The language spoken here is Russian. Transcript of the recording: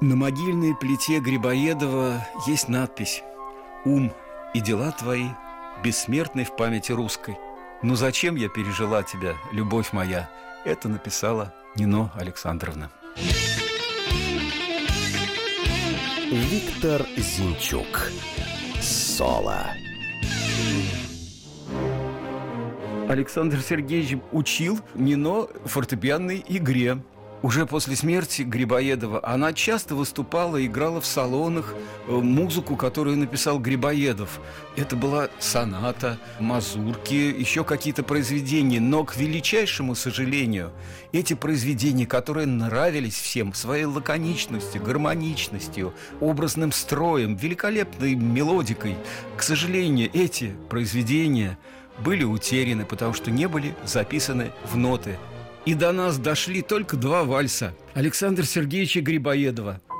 На могильной плите Грибоедова есть надпись: «Ум и дела твои бессмертны в памяти русской. Но зачем я пережила тебя, любовь моя?» Это написала Нино Александровна. Виктор Зинчук. Соло. Александр Сергеевич учил Нино фортепианной игре. Уже после смерти Грибоедова она часто выступала и играла в салонах музыку, которую написал Грибоедов. Это была соната, мазурки, еще какие-то произведения. Но, к величайшему сожалению, эти произведения, которые нравились всем своей лаконичностью, гармоничностью, образным строем, великолепной мелодикой, к сожалению, эти произведения были утеряны, потому что не были записаны в ноты. И до нас дошли только два вальса Александра Сергеевича Грибоедова.